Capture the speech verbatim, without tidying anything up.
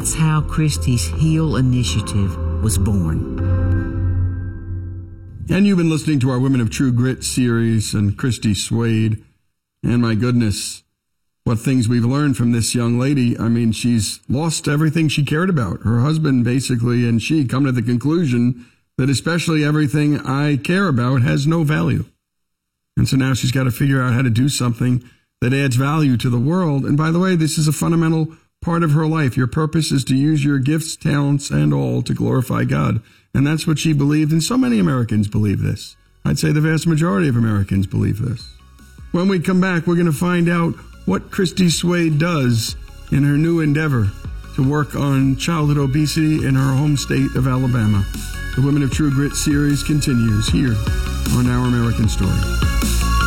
That's how Christy's Heal Initiative was born. And you've been listening to our Women of True Grit series and Christy Swade. And my goodness, what things we've learned from this young lady. I mean, she's lost everything she cared about. Her husband, basically, and she come to the conclusion that especially everything I care about has no value. And so now she's got to figure out how to do something that adds value to the world. And by the way, this is a fundamental part of her life. Your purpose is to use your gifts, talents, and all to glorify God. And that's what she believed, and so many Americans believe this. I'd say the vast majority of Americans believe this. When we come back, we're going to find out what Christy Swade does in her new endeavor to work on childhood obesity in her home state of Alabama. The Women of True Grit series continues here on Our American Story.